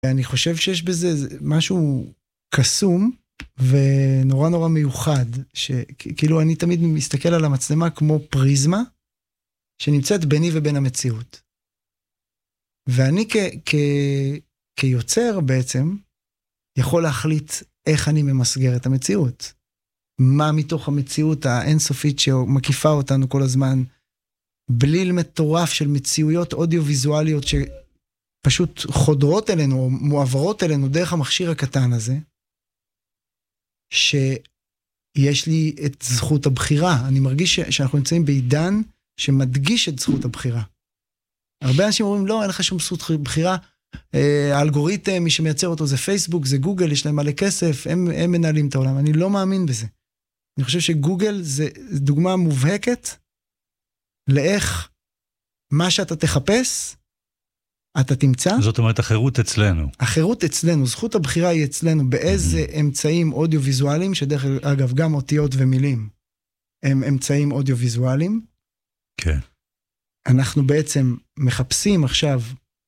אני חושב שיש בזה משהו קסום, ונורא נורא מיוחד, שכאילו אני תמיד מסתכל על המצלמה כמו פריזמה, שנמצאת ביני ובין המציאות. ואני כיוצר בעצם, יכול להחליט איך אני ממסגר את המציאות. מה מתוך המציאות האינסופית שמקיפה אותנו כל הזמן, בליל מטורף של מציאויות אודיו-ויזואליות שפשוט חודרות אלינו, או מועברות אלינו דרך המכשיר הקטן הזה, שיש לי את זכות הבחירה. אני מרגיש שאנחנו נמצאים בעידן שמדגיש את זכות הבחירה. הרבה אנשים אומרים, לא, אין לך שום זכות בחירה, האלגוריתם, מי שמייצר אותו זה פייסבוק, זה גוגל, יש להם מלא כסף, הם מנהלים את העולם. אני לא מאמין בזה. אני חושב שגוגל זה דוגמה מובהקת לאיך מה שאתה תחפש, אתה תמצא. זאת אומרת, החירות אצלנו. החירות אצלנו, זכות הבחירה היא אצלנו, באיזה אמצעים אודיו-ויזואליים, שדרך אגב גם אותיות ומילים, הם אמצעים אודיו-ויזואליים. כן. אנחנו בעצם מחפשים עכשיו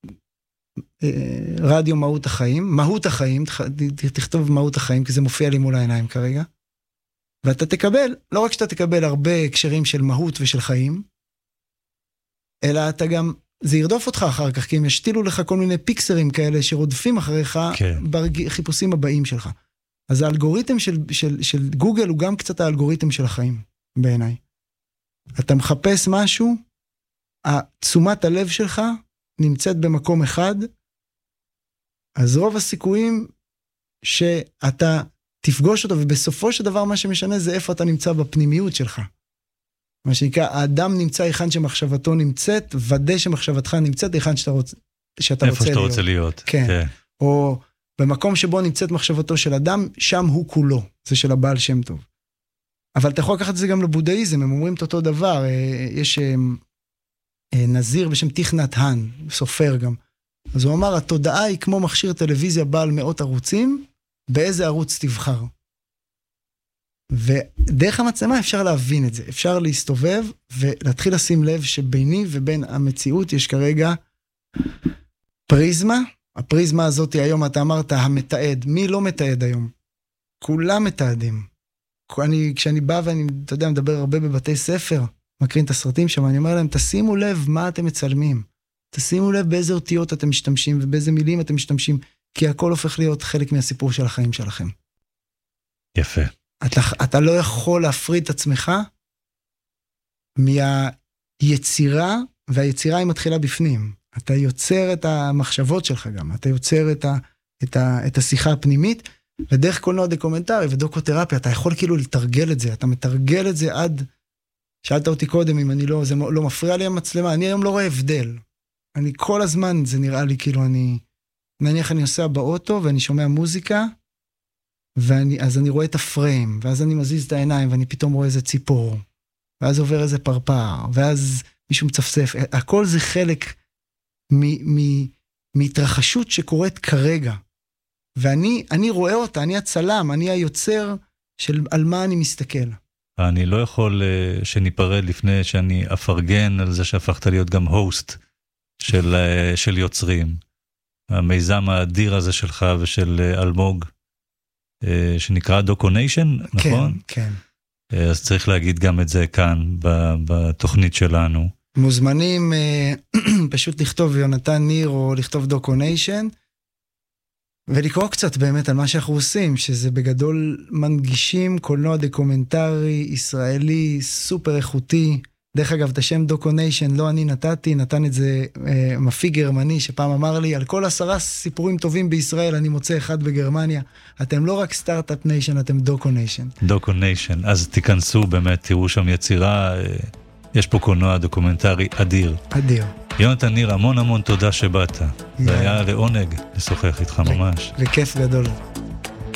רדיו מהות החיים, מהות החיים, תכתוב מהות החיים, כי זה מופיע לי מול העיניים כרגע, ואתה תקבל, לא רק שאתה תקבל הרבה הקשרים של מהות ושל חיים, אלא אתה גם, זה ירדוף אותך אחר כך, כי הם ישתילו לך כל מיני פיקסרים כאלה שרודפים אחריך בחיפושים הבאים שלך. אז האלגוריתם של גוגל הוא גם קצת האלגוריתם של החיים, בעיניי. אתה מחפש משהו, תשומת הלב שלך נמצאת במקום אחד, אז רוב הסיכויים שאתה תפגוש אותו, ובסופו של דבר מה שמשנה זה איפה אתה נמצא בפנימיות שלך. מה שנקרא, האדם נמצא היכן שמחשבתו נמצאת, ודא שמחשבתך נמצאת היכן שאתה רוצה להיות. איפה שאתה רוצה להיות. כן. או במקום שבו נמצאת מחשבתו של אדם, שם הוא כולו. זה של הבעל שם טוב. אבל אתה יכול לקחת את זה גם לבודהיזם, הם אומרים את אותו דבר. יש נזיר בשם תיך נת האן, סופר גם. אז הוא אמר, התודעה היא כמו מכשיר טלוויזיה בעל מאות ערוצים, באיזה ערוץ תבחר. ודרך המצלמה אפשר להבין את זה, אפשר להסתובב ולהתחיל לשים לב שביני ובין המציאות יש כרגע פריזמה, הפריזמה הזאת היום אתה אמרת המתעד, מי לא מתעד היום? כולם מתעדים. כשאני בא ואני, אתה יודע, מדבר הרבה בבתי ספר, מקרין את הסרטים שם, אני אומר להם, תשימו לב מה אתם מצלמים, תשימו לב באיזה אותיות אתם משתמשים ובאיזה מילים אתם משתמשים, כי הכל הופך להיות חלק מהסיפור של החיים שלכם. יפה. אתה לא יכול להפריד את עצמך מהיצירה, והיצירה היא מתחילה בפנים. אתה יוצר את המחשבות שלך גם, אתה יוצר את השיחה הפנימית, ודרך קולנוע דוקומנטרי ודוקותרפיה, אתה יכול כאילו לתרגל את זה, אתה מתרגל את זה עד, שאלת אותי קודם אם אני לא, זה לא מפריע לי המצלמה, אני היום לא רואה הבדל. אני כל הזמן, זה נראה לי כאילו נניח אני עושה באוטו ואני שומע מוזיקה, אז אני רואה את הפריים, ואז אני מזיז את העיניים, ואני פתאום רואה איזה ציפור, ואז עובר איזה פרפר, ואז מישהו מצפצף. הכל זה חלק מהתרחשות שקורית כרגע. ואני רואה אותה, אני הצלם, אני היוצר של על מה אני מסתכל. אני לא יכול שניפרד לפני שאני אפרגן על זה שהפכת להיות גם הוסט של יוצרים. המיזם האדיר הזה שלך ושל אלמוג, שנקרא דוקוניישן, נכון? כן. אז צריך להגיד גם את זה כאן, בתוכנית שלנו. מוזמנים פשוט לכתוב יונתן ניר, או לכתוב דוקוניישן, ולקרוא קצת באמת על מה שאנחנו עושים, שזה בגדול מנגישים קולנוע דוקומנטרי, ישראלי, סופר איכותי. דרך אגב, את השם דוקוניישן לא אני נתן את זה מפיק גרמני שפעם אמר לי, על כל 10 סיפורים טובים בישראל, אני מוצא אחד בגרמניה. אתם לא רק סטארט-אפ ניישן, אתם דוקוניישן. דוקוניישן, אז תיכנסו באמת, תראו שם יצירה, יש פה קולנוע דוקומנטרי אדיר. אדיר. יונתן ניר, המון המון תודה שבאת. זה היה לעונג לשוחח איתך ממש. לכיף גדול.